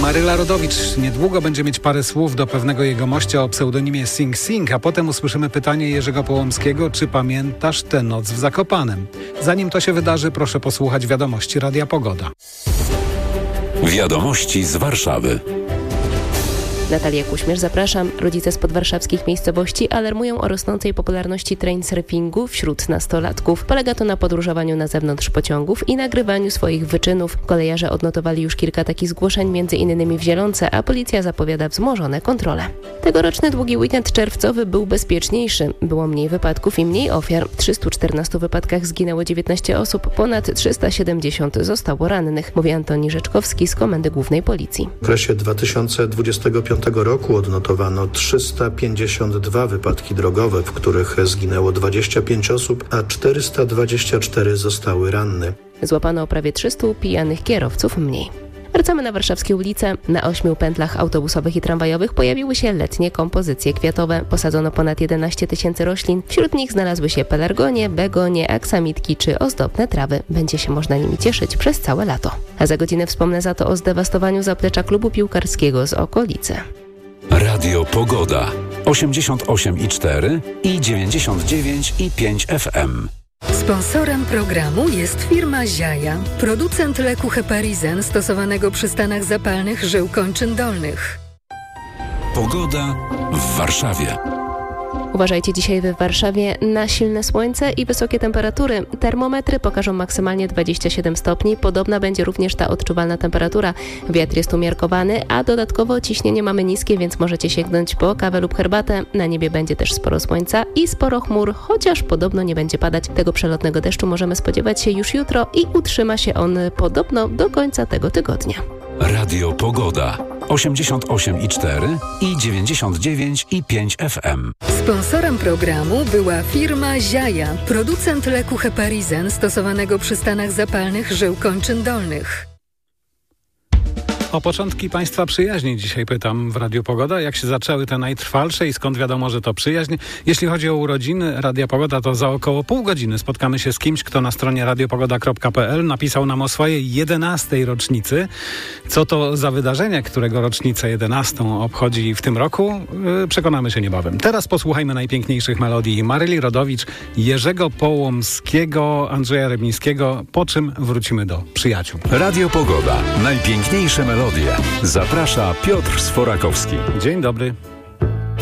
Maryla Rodowicz niedługo będzie mieć parę słów do pewnego jego mościa o pseudonimie Sing Sing, a potem usłyszymy pytanie Jerzego Połomskiego, czy pamiętasz tę noc w Zakopanem? Zanim to się wydarzy, proszę posłuchać wiadomości Radia Pogoda. Wiadomości z Warszawy. Natalia Kuśmierz, zapraszam. Rodzice z podwarszawskich miejscowości alarmują o rosnącej popularności trainsurfingu wśród nastolatków. Polega to na podróżowaniu na zewnątrz pociągów i nagrywaniu swoich wyczynów. Kolejarze odnotowali już kilka takich zgłoszeń, m.in. w Zielonce, a policja zapowiada wzmożone kontrole. Tegoroczny długi weekend czerwcowy był bezpieczniejszy. Było mniej wypadków i mniej ofiar. W 314 wypadkach zginęło 19 osób, ponad 370 zostało rannych, mówi Antoni Rzeczkowski z Komendy Głównej Policji. W okresie 2025 roku odnotowano 352 wypadki drogowe, w których zginęło 25 osób, a 424 zostały ranne. Złapano prawie 300 pijanych kierowców mniej. Wracamy na warszawskie ulice. Na 8 pętlach autobusowych i tramwajowych pojawiły się letnie kompozycje kwiatowe. Posadzono ponad 11 tysięcy roślin. Wśród nich znalazły się pelargonie, begonie, aksamitki czy ozdobne trawy. Będzie się można nimi cieszyć przez całe lato. A za godzinę wspomnę za to o zdewastowaniu zaplecza klubu piłkarskiego z okolicy. Radio Pogoda 88,4 i 99,5 FM. Sponsorem programu jest firma Ziaja, producent leku Heparizen stosowanego przy stanach zapalnych żył kończyn dolnych. Pogoda w Warszawie. Uważajcie dzisiaj w Warszawie na silne słońce i wysokie temperatury. Termometry pokażą maksymalnie 27 stopni. Podobna będzie również ta odczuwalna temperatura. Wiatr jest umiarkowany, a dodatkowo ciśnienie mamy niskie, więc możecie sięgnąć po kawę lub herbatę. Na niebie będzie też sporo słońca i sporo chmur, chociaż podobno nie będzie padać. Tego przelotnego deszczu możemy spodziewać się już jutro i utrzyma się on podobno do końca tego tygodnia. Radio Pogoda 88,4 i 99,5 FM. Sponsorem programu była firma Ziaja, producent leku Heparizen stosowanego przy stanach zapalnych żył kończyn dolnych. O początki Państwa przyjaźni dzisiaj pytam w Radiu Pogoda. Jak się zaczęły te najtrwalsze i skąd wiadomo, że to przyjaźń? Jeśli chodzi o urodziny Radia Pogoda, to za około pół godziny spotkamy się z kimś, kto na stronie radiopogoda.pl napisał nam o swojej 11. rocznicy. Co to za wydarzenie, którego rocznicę 11. obchodzi w tym roku? Przekonamy się niebawem. Teraz posłuchajmy najpiękniejszych melodii Maryli Rodowicz, Jerzego Połomskiego, Andrzeja Rybnińskiego, po czym wrócimy do przyjaciół. Radio Pogoda. Najpiękniejsze melodie. Zaprasza Piotr Sforakowski. Dzień dobry.